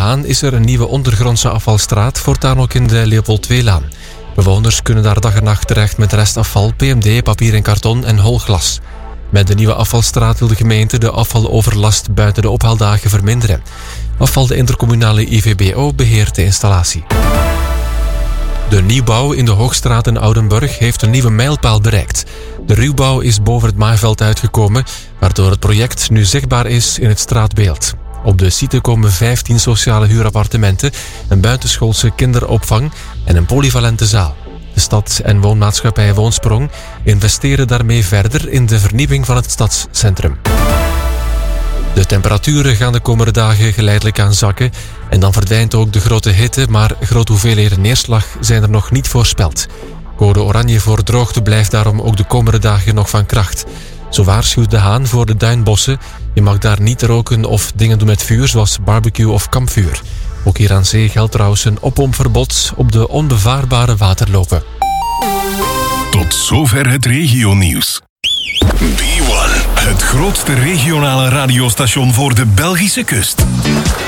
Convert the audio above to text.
Haan is er een nieuwe ondergrondse afvalstraat, voortaan ook in de Leopold II-laan. Bewoners kunnen daar dag en nacht terecht met restafval, PMD, papier en karton en holglas. Met de nieuwe afvalstraat wil de gemeente de afvaloverlast buiten de ophaaldagen verminderen. Afval de intercommunale IVBO beheert de installatie. De nieuwbouw in de Hoogstraat in Oudenburg heeft een nieuwe mijlpaal bereikt. De ruwbouw is boven het maaiveld uitgekomen, waardoor het project nu zichtbaar is in het straatbeeld. Op de site komen 15 sociale huurappartementen, een buitenschoolse kinderopvang en een polyvalente zaal. De stad- en woonmaatschappij Woonsprong investeren daarmee verder in de vernieuwing van het stadscentrum. De temperaturen gaan de komende dagen geleidelijk aan zakken en dan verdwijnt ook de grote hitte, maar grote hoeveelheden neerslag zijn er nog niet voorspeld. Code oranje voor droogte blijft daarom ook de komende dagen nog van kracht. Zo waarschuwt de Haan voor de duinbossen. Je mag daar niet roken of dingen doen met vuur, zoals barbecue of kampvuur. Ook hier aan zee geldt trouwens een oppompverbod op de onbevaarbare waterlopen. Tot zover het regionieuws. B1, het grootste regionale radiostation voor de Belgische kust.